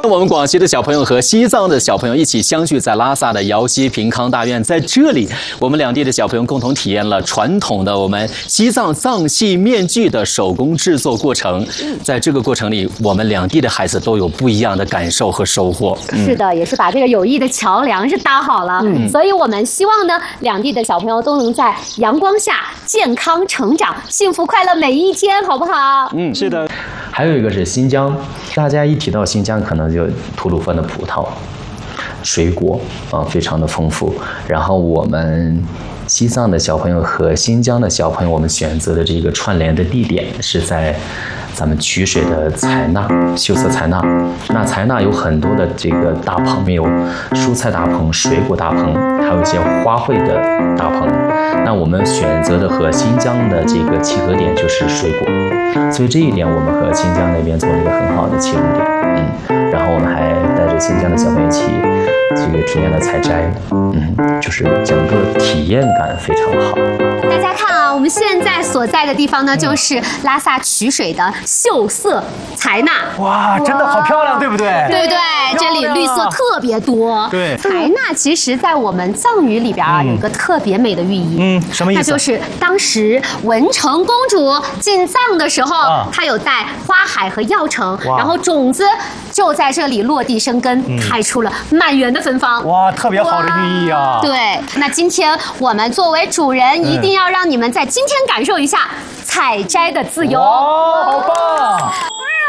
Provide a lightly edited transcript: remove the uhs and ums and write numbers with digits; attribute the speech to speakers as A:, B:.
A: 我们广西的小朋友和西藏的小朋友一起相聚在拉萨的瑶西平康大院，在这里，我们两地的小朋友共同体验了传统的我们西藏藏戏面具的手工制作过程。在这个过程里，我们两地的孩子都有不一样的感受和收获。
B: 是的，也是把这个友谊的桥梁是搭好了。所以我们希望呢，两地的小朋友都能在阳光下健康成长，幸福快乐每一天，好不好？
A: 是的。还有一个是新疆，大家一提到新疆，可能就吐鲁番的葡萄、水果非常的丰富。然后我们西藏的小朋友和新疆的小朋友，我们选择的这个串联的地点是在咱们曲水的采纳秀色采纳。那采纳有很多的这个大棚，有蔬菜大棚、水果大棚，还有一些花卉的大棚。那我们选择的和新疆的这个契合点就是水果，所以这一点我们和新疆那边做了一个很好的切入点。然后我们还带着新疆的小朋友一起这个体验了采摘，就是整个体验感非常好。
B: 大家看啊，我们现在所在的地方呢，就是拉萨曲水的秀色采纳。
C: 哇，真的好漂亮，对不对？
B: 对不对？这里绿色特别多。
C: 对，
B: 采纳其实在我们藏语里边啊，有一个特别美的寓意。
C: 什么意思？
B: 那就是当时文成公主进藏的时候，她有带花海和药橙，然后种子就在这里落地生根，开出了满园的芬芳。
C: 哇，特别好的寓意啊！
B: 对，那今天我们作为主人，一定要让你们在今天感受一下采摘的自由。
C: 哇，好棒！